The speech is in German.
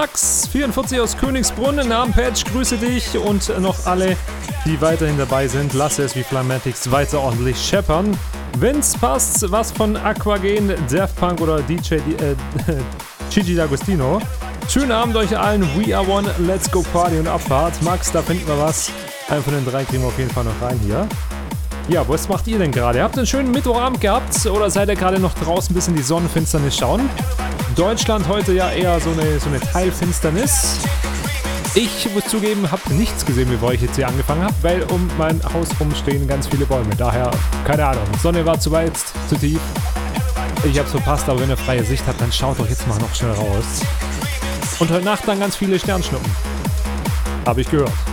Max44 aus Königsbrunn, Namenpatch, grüße dich und noch alle, die weiterhin dabei sind. Lasse es wie Flamatics weiter ordentlich scheppern. Wenn's passt, was von Aquagen, Daft Punk oder DJ Gigi D'Agostino. Schönen Abend euch allen. We are one. Let's go Party und Abfahrt. Max, da finden wir was. Einen von den drei kriegen wir auf jeden Fall noch rein hier. Ja, was macht ihr denn gerade? Habt ihr einen schönen Mittwochabend gehabt oder seid ihr gerade noch draußen bis in die Sonnenfinsternis schauen? Deutschland heute ja eher so eine Teilfinsternis. Ich muss zugeben, habe nichts gesehen, bevor ich jetzt hier angefangen habe, weil um mein Haus rum stehen ganz viele Bäume. Daher, keine Ahnung, Sonne war zu weit, zu tief. Ich hab's verpasst, aber wenn ihr freie Sicht habt, dann schaut doch jetzt mal noch schnell raus. Und heute Nacht dann ganz viele Sternschnuppen. Habe ich gehört.